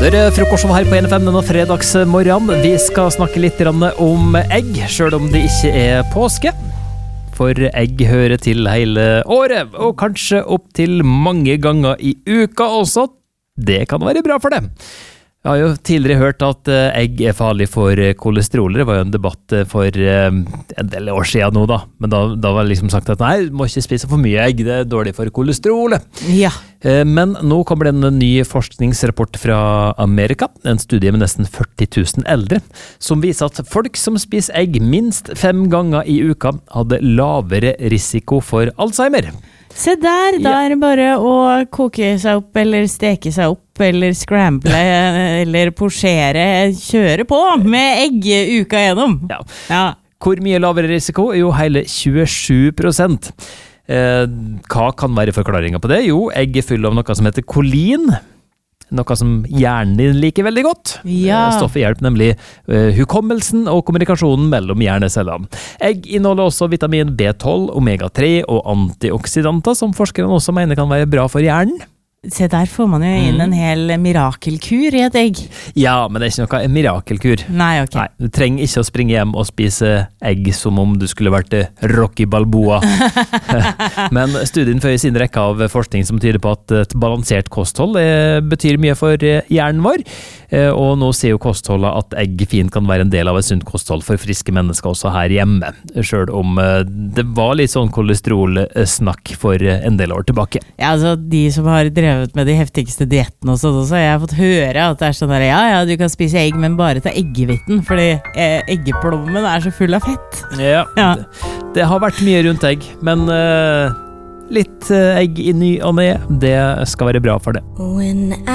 Det frokost her på NFM denne fredagsmorgen. Vi skal snakke litt om egg, selv om det ikke påske. For egg hører til hele året, og kanskje opp til mange ganger i uka også. Det kan være bra for det. Jeg har jo tidligere hørt at egg farlig for kolesterol. Det var jo en debatt for en del år siden nå da. Men da var det liksom sagt at nei, du må ikke spise for mye egg, det dårlig for kolesterolet. Ja. Men nå kommer det en ny forskningsrapport fra Amerika, en studie med nesten 40 000 eldre, som viser at folk som spiser egg minst 5 ganger i uka hadde lavere risiko for Alzheimer. Se der, da er det bare å koke seg opp, eller steke seg opp, eller scramble, eller posjere, kjøre på med egg uka gjennom. Ja. Hvor mye lavere risiko? Jo, hele 27%. Hva kan være forklaringen på det? Jo, egg er full av noe som heter kolin, noe som hjernen din liker veldig godt. Ja. Stoffet hjelper nemlig hukommelsen og kommunikasjonen mellom hjernecellene. Egg inneholder også vitamin B12, omega-3 og antioksidanter, som forskerne også mener kan være bra for hjernen. Se der får man jo inn en hel mirakelkur i et egg. Ja, men det er ikke noe mirakelkur. Nei, ok. Nei, du trenger ikke å springe hjem og spise egg som om du skulle vært Rocky Balboa. Men studien fører sin rekke av forskning som tyder på at et balansert kosthold betyr mye for hjernen vår. Og nå ser jo kostholdet at egg fint kan være en del av et sunt kosthold for friske mennesker også her hjemme. Selv om det var litt sånn kolesterolsnakk for en del år tilbake. Ja, altså de som har drevet med de heftigste diettene og sånn også, jeg har fått høre at det er sånn der, ja, du kan spise egg, men bare ta eggehvitten, fordi eggeplommen er så full av fett. Ja. Det har vært mye rundt egg, men litt egg i ny og ne, det skal være bra for det.